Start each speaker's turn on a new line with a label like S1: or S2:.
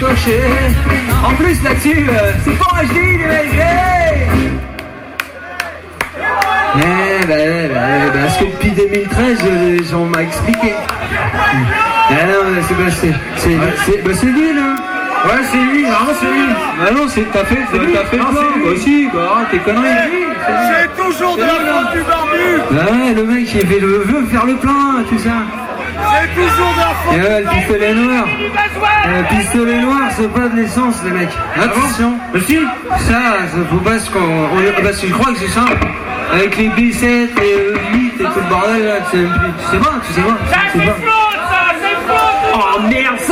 S1: coché. En plus là-dessus, c'est pas HD les mecs. Parce que depuis 2013, on m'a expliqué. C'est lui là. Ouais, c'est lui, vraiment c'est lui. Bah non, t'as fait le plan. Aussi, bah tes conneries.
S2: C'est toujours de la faute du barbu.
S1: Bah ouais, le mec il veut faire le plein, tout ça.
S2: C'est toujours de la faute.
S1: Et ouais, le pistolet noir. Le pistolet noir, c'est pas de l'essence, les mecs. Attention.
S3: Aussi.
S1: Ça, faut pas parce que je crois que c'est ça. Avec les B7 et 8 et tout le bordel là, tu sais pas.
S2: Ça, c'est faux, ça, c'est faux.
S3: Oh merde, ça